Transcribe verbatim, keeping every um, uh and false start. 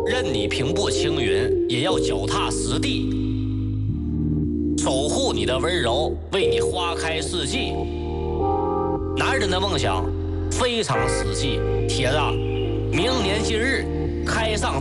任你平步青云，也要脚踏实地，守护你的温柔，为你花开四季。男人的梦想非常实际，铁子，明年今日开上